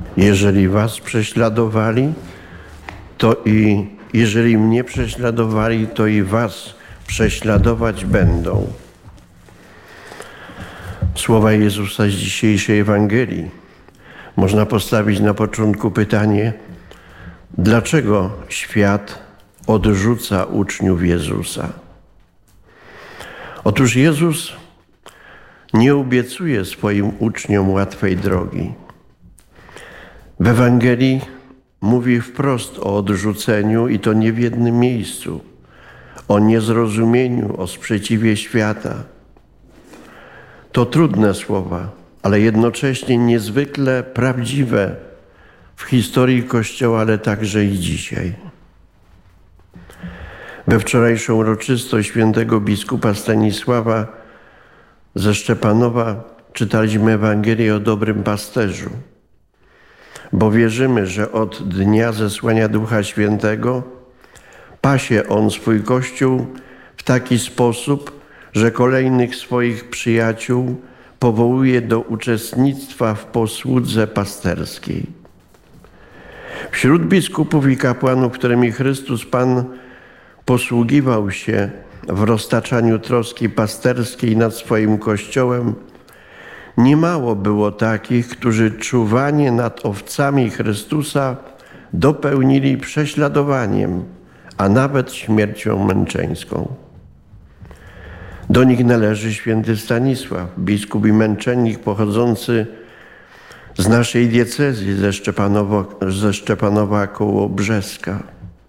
Jeżeli was prześladowali, jeżeli mnie prześladowali, to i was prześladować będą. Słowa Jezusa z dzisiejszej Ewangelii. Można postawić na początku pytanie, dlaczego świat odrzuca uczniów Jezusa? Otóż Jezus nie obiecuje swoim uczniom łatwej drogi. W Ewangelii mówi wprost o odrzuceniu i to nie w jednym miejscu, o niezrozumieniu, o sprzeciwie świata. To trudne słowa, ale jednocześnie niezwykle prawdziwe w historii Kościoła, ale także i dzisiaj. We wczorajszą uroczystość świętego biskupa Stanisława ze Szczepanowa czytaliśmy Ewangelię o dobrym pasterzu, bo wierzymy, że od dnia zesłania Ducha Świętego pasie on swój Kościół w taki sposób, że kolejnych swoich przyjaciół powołuje do uczestnictwa w posłudze pasterskiej. Wśród biskupów i kapłanów, którymi Chrystus Pan posługiwał się w roztaczaniu troski pasterskiej nad swoim Kościołem, niemało było takich, którzy czuwanie nad owcami Chrystusa dopełnili prześladowaniem, a nawet śmiercią męczeńską. Do nich należy święty Stanisław, biskup i męczennik pochodzący z naszej diecezji ze Szczepanowa koło Brzeska.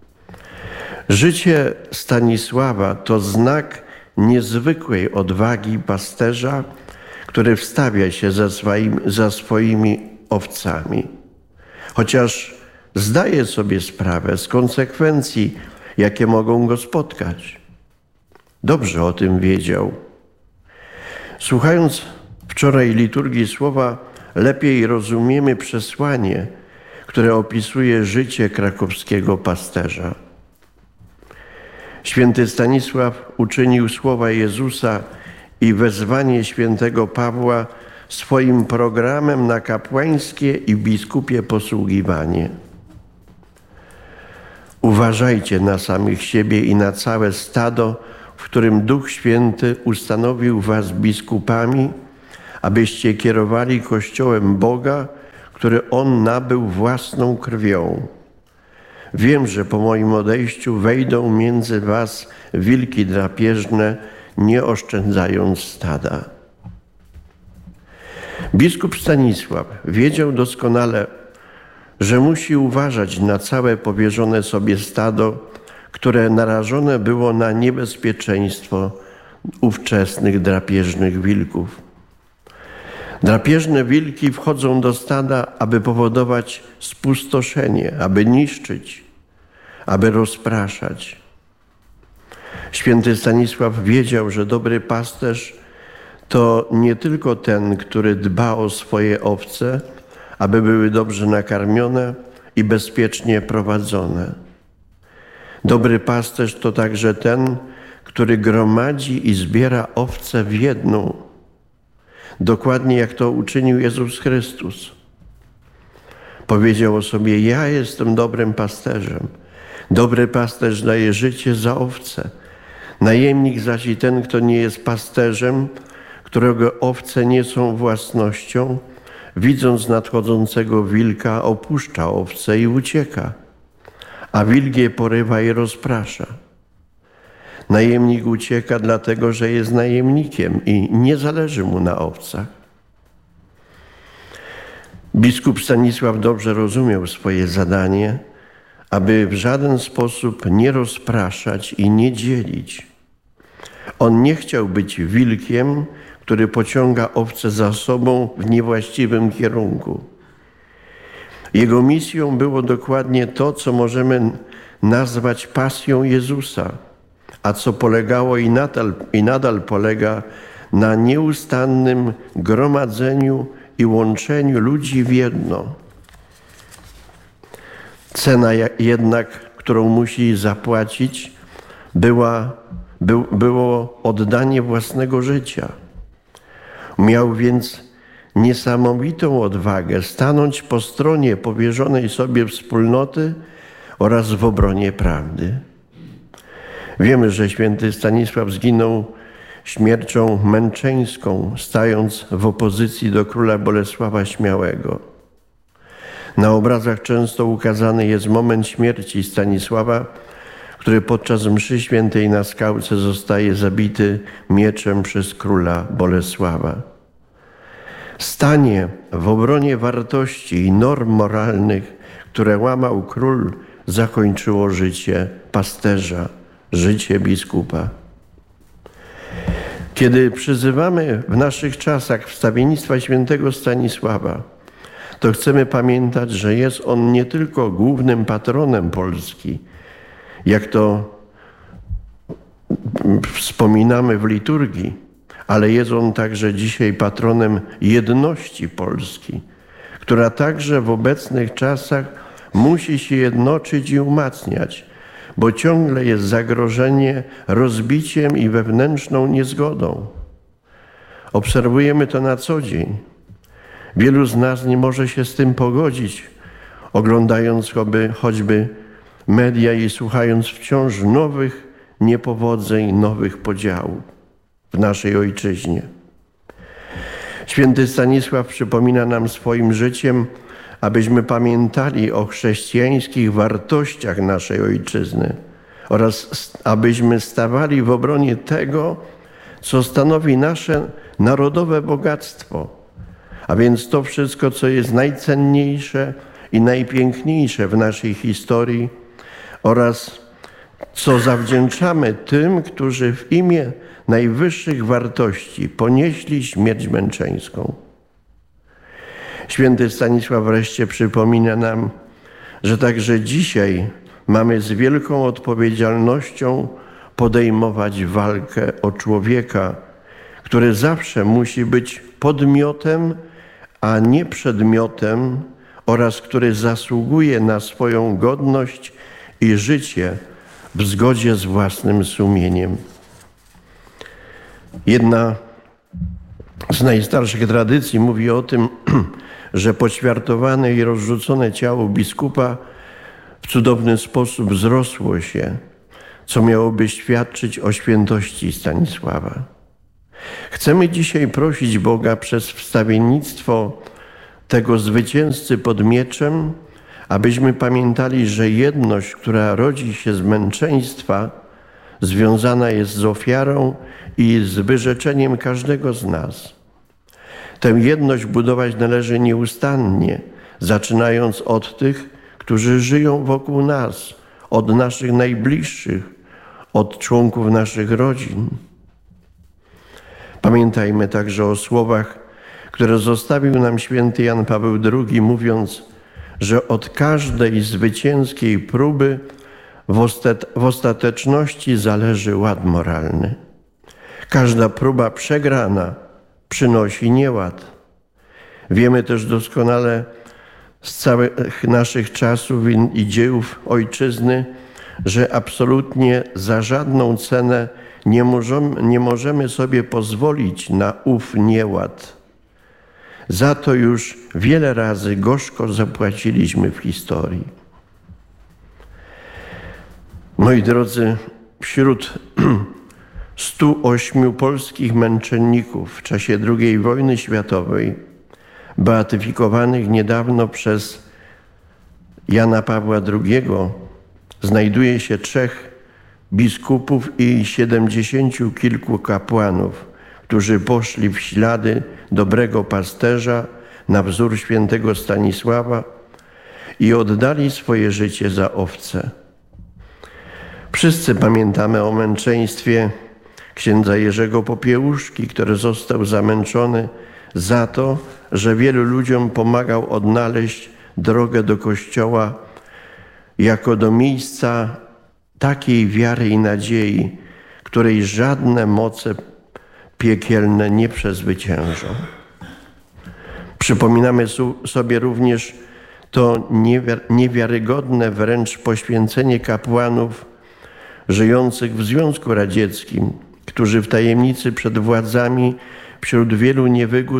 Życie Stanisława to znak niezwykłej odwagi pasterza, który wstawia się za swoimi owcami. Chociaż zdaje sobie sprawę z konsekwencji, jakie mogą go spotkać. Dobrze o tym wiedział. Słuchając wczoraj liturgii słowa, lepiej rozumiemy przesłanie, które opisuje życie krakowskiego pasterza. Święty Stanisław uczynił słowa Jezusa i wezwanie świętego Pawła swoim programem na kapłańskie i biskupie posługiwanie. Uważajcie na samych siebie i na całe stado, w którym Duch Święty ustanowił was biskupami, abyście kierowali Kościołem Boga, który On nabył własną krwią. Wiem, że po moim odejściu wejdą między was wilki drapieżne, nie oszczędzając stada. Biskup Stanisław wiedział doskonale, że musi uważać na całe powierzone sobie stado, które narażone było na niebezpieczeństwo ówczesnych drapieżnych wilków. Drapieżne wilki wchodzą do stada, aby powodować spustoszenie, aby niszczyć, aby rozpraszać. Święty Stanisław wiedział, że dobry pasterz to nie tylko ten, który dba o swoje owce, aby były dobrze nakarmione i bezpiecznie prowadzone. Dobry pasterz to także ten, który gromadzi i zbiera owce w jedną, dokładnie jak to uczynił Jezus Chrystus. Powiedział o sobie: ja jestem dobrym pasterzem. Dobry pasterz daje życie za owce. Najemnik zaś i ten, kto nie jest pasterzem, którego owce nie są własnością, widząc nadchodzącego wilka, opuszcza owce i ucieka, a wilk je porywa i rozprasza. Najemnik ucieka dlatego, że jest najemnikiem i nie zależy mu na owcach. Biskup Stanisław dobrze rozumiał swoje zadanie, aby w żaden sposób nie rozpraszać i nie dzielić. On nie chciał być wilkiem, który pociąga owce za sobą w niewłaściwym kierunku. Jego misją było dokładnie to, co możemy nazwać pasją Jezusa, a co polegało i nadal polega na nieustannym gromadzeniu i łączeniu ludzi w jedno. Cena jednak, którą musi zapłacić, było oddanie własnego życia. Miał więc niesamowitą odwagę stanąć po stronie powierzonej sobie wspólnoty oraz w obronie prawdy. Wiemy, że święty Stanisław zginął śmiercią męczeńską, stając w opozycji do króla Bolesława Śmiałego. Na obrazach często ukazany jest moment śmierci Stanisława, który podczas mszy świętej na Skałce zostaje zabity mieczem przez króla Bolesława. Stanie w obronie wartości i norm moralnych, które łamał król, zakończyło życie pasterza, życie biskupa. Kiedy przyzywamy w naszych czasach wstawiennictwa świętego Stanisława, to chcemy pamiętać, że jest on nie tylko głównym patronem Polski, jak to wspominamy w liturgii, ale jest on także dzisiaj patronem jedności Polski, która także w obecnych czasach musi się jednoczyć i umacniać, bo ciągle jest zagrożenie rozbiciem i wewnętrzną niezgodą. Obserwujemy to na co dzień. Wielu z nas nie może się z tym pogodzić, oglądając choćby media i słuchając wciąż nowych niepowodzeń, nowych podziałów w naszej ojczyźnie. Święty Stanisław przypomina nam swoim życiem, abyśmy pamiętali o chrześcijańskich wartościach naszej ojczyzny oraz abyśmy stawali w obronie tego, co stanowi nasze narodowe bogactwo, a więc to wszystko, co jest najcenniejsze i najpiękniejsze w naszej historii oraz co zawdzięczamy tym, którzy w imię najwyższych wartości ponieśli śmierć męczeńską. Święty Stanisław wreszcie przypomina nam, że także dzisiaj mamy z wielką odpowiedzialnością podejmować walkę o człowieka, który zawsze musi być podmiotem, a nie przedmiotem, oraz który zasługuje na swoją godność i życie w zgodzie z własnym sumieniem. Jedna z najstarszych tradycji mówi o tym, że poćwiartowane i rozrzucone ciało biskupa w cudowny sposób wzrosło się, co miałoby świadczyć o świętości Stanisława. Chcemy dzisiaj prosić Boga przez wstawiennictwo tego zwycięzcy pod mieczem, abyśmy pamiętali, że jedność, która rodzi się z męczeństwa, związana jest z ofiarą i z wyrzeczeniem każdego z nas. Tę jedność budować należy nieustannie, zaczynając od tych, którzy żyją wokół nas, od naszych najbliższych, od członków naszych rodzin. Pamiętajmy także o słowach, które zostawił nam święty Jan Paweł II, mówiąc, że od każdej zwycięskiej próby w ostateczności zależy ład moralny. Każda próba przegrana przynosi nieład. Wiemy też doskonale z całych naszych czasów i dziejów ojczyzny, że absolutnie za żadną cenę nie możemy sobie pozwolić na ów nieład. Za to już wiele razy gorzko zapłaciliśmy w historii. Moi drodzy, wśród 108 polskich męczenników w czasie II wojny światowej, beatyfikowanych niedawno przez Jana Pawła II, znajduje się 3 biskupów i 70 kilku kapłanów, którzy poszli w ślady dobrego pasterza na wzór świętego Stanisława i oddali swoje życie za owce. Wszyscy pamiętamy o męczeństwie księdza Jerzego Popiełuszki, który został zamęczony za to, że wielu ludziom pomagał odnaleźć drogę do Kościoła jako do miejsca takiej wiary i nadziei, której żadne moce piekielne nie przezwyciężą. Przypominamy sobie również to niewiarygodne wręcz poświęcenie kapłanów żyjących w Związku Radzieckim, którzy w tajemnicy przed władzami wśród wielu niewygód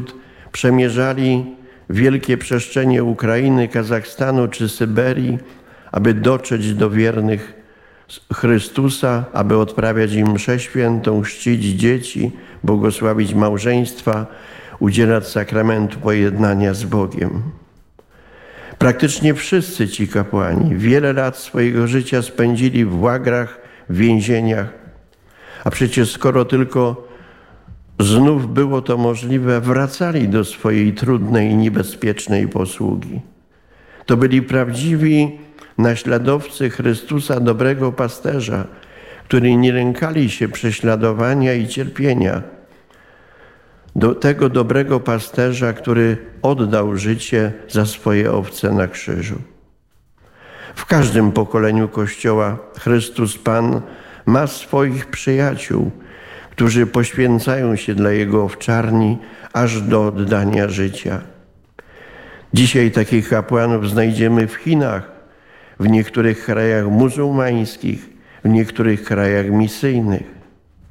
przemierzali wielkie przestrzenie Ukrainy, Kazachstanu czy Syberii, aby dotrzeć do wiernych Chrystusa, aby odprawiać im mszę świętą, chrzcić dzieci, błogosławić małżeństwa, udzielać sakramentu pojednania z Bogiem. Praktycznie wszyscy ci kapłani wiele lat swojego życia spędzili w łagrach, w więzieniach, a przecież skoro tylko znów było to możliwe, wracali do swojej trudnej i niebezpiecznej posługi. To byli prawdziwi naśladowcy Chrystusa, dobrego pasterza, którzy nie lękali się prześladowania i cierpienia. Do tego dobrego pasterza, który oddał życie za swoje owce na krzyżu. W każdym pokoleniu Kościoła Chrystus Pan ma swoich przyjaciół, którzy poświęcają się dla Jego owczarni aż do oddania życia. Dzisiaj takich kapłanów znajdziemy w Chinach, w niektórych krajach muzułmańskich, w niektórych krajach misyjnych.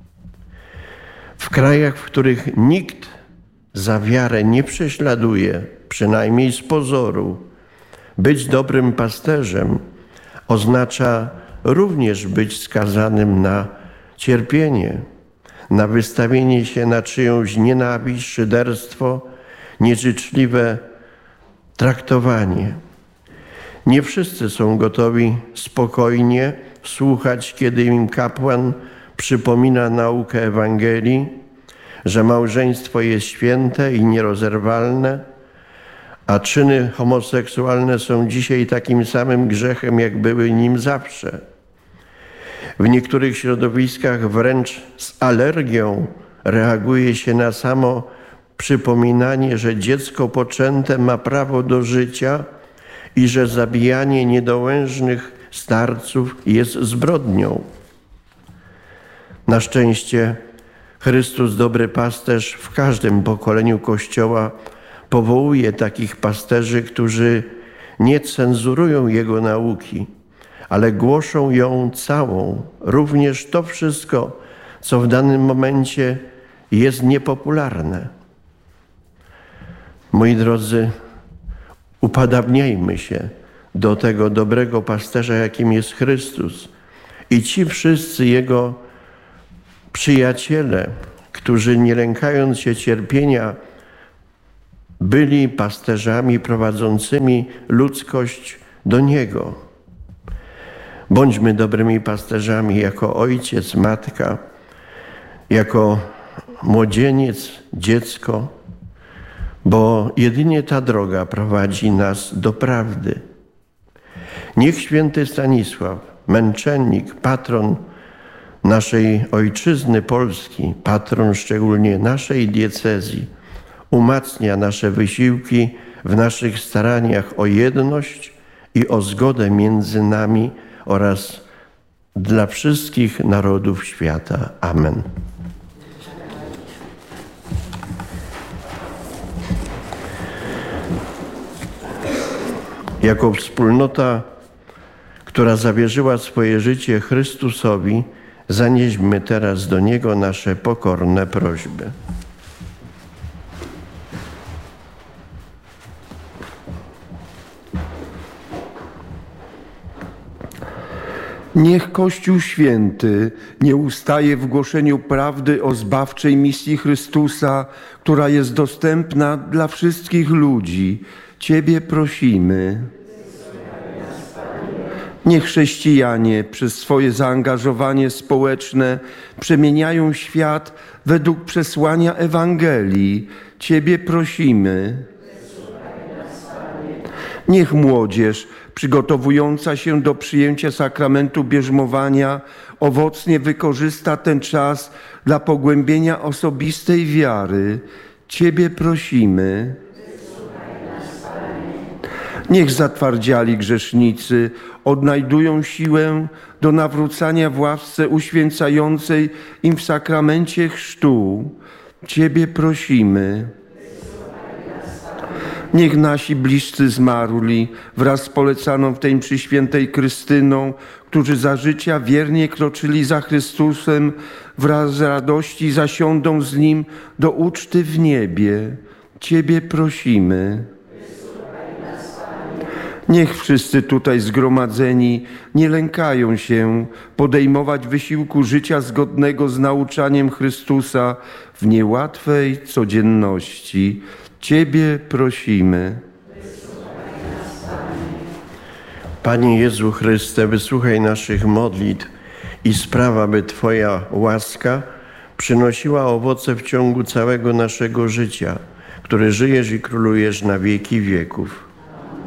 W krajach, w których nikt za wiarę nie prześladuje, przynajmniej z pozoru, być dobrym pasterzem oznacza również być skazanym na cierpienie, na wystawienie się na czyjąś nienawiść, szyderstwo, nieżyczliwe traktowanie. Nie wszyscy są gotowi spokojnie słuchać, kiedy im kapłan przypomina naukę Ewangelii, że małżeństwo jest święte i nierozerwalne, a czyny homoseksualne są dzisiaj takim samym grzechem, jak były nim zawsze. W niektórych środowiskach wręcz z alergią reaguje się na samo przypominanie, że dziecko poczęte ma prawo do życia i że zabijanie niedołężnych starców jest zbrodnią. Na szczęście Chrystus, dobry pasterz, w każdym pokoleniu Kościoła powołuje takich pasterzy, którzy nie cenzurują Jego nauki, ale głoszą ją całą, również to wszystko, co w danym momencie jest niepopularne. Moi drodzy, upodabniajmy się do tego dobrego pasterza, jakim jest Chrystus. I ci wszyscy Jego przyjaciele, którzy nie lękając się cierpienia, byli pasterzami prowadzącymi ludzkość do Niego. Bądźmy dobrymi pasterzami jako ojciec, matka, jako młodzieniec, dziecko, bo jedynie ta droga prowadzi nas do prawdy. Niech święty Stanisław, męczennik, patron naszej ojczyzny Polski, patron szczególnie naszej diecezji, umacnia nasze wysiłki w naszych staraniach o jedność i o zgodę między nami oraz dla wszystkich narodów świata. Amen. Jako wspólnota, która zawierzyła swoje życie Chrystusowi, zanieśmy teraz do Niego nasze pokorne prośby. Niech Kościół Święty nie ustaje w głoszeniu prawdy o zbawczej misji Chrystusa, która jest dostępna dla wszystkich ludzi. Ciebie prosimy. Niech chrześcijanie przez swoje zaangażowanie społeczne przemieniają świat według przesłania Ewangelii. Ciebie prosimy. Niech młodzież przygotowująca się do przyjęcia sakramentu bierzmowania owocnie wykorzysta ten czas dla pogłębienia osobistej wiary. Ciebie prosimy. Niech zatwardziali grzesznicy odnajdują siłę do nawrócania w łasce uświęcającej im w sakramencie chrztu. Ciebie prosimy. Niech nasi bliscy zmarli wraz z polecaną w tej mszy świętej Krystyną, którzy za życia wiernie kroczyli za Chrystusem, wraz z radości zasiądą z Nim do uczty w niebie. Ciebie prosimy. Niech wszyscy tutaj zgromadzeni nie lękają się podejmować wysiłku życia zgodnego z nauczaniem Chrystusa w niełatwej codzienności. Ciebie prosimy. Panie Jezu Chryste, wysłuchaj naszych modlitw i spraw, aby Twoja łaska przynosiła owoce w ciągu całego naszego życia, które żyjesz i królujesz na wieki wieków.